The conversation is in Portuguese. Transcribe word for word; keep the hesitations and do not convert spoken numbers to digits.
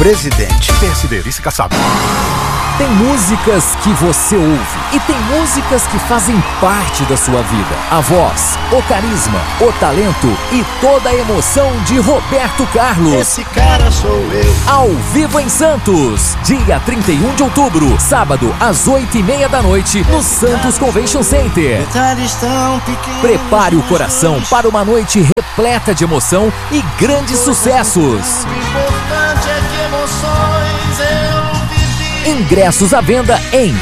presidente. P S D, vice caçado. Tem músicas que você ouve e tem músicas que fazem parte da sua vida. A voz, o carisma, o talento e toda a emoção de Roberto Carlos. Esse cara sou eu. Ao vivo em Santos, dia trinta e um de outubro, sábado, às oito e meia da noite, no Santos Convention Center. Prepare o coração para uma noite repleta de emoção e grandes sucessos. Ingressos à venda em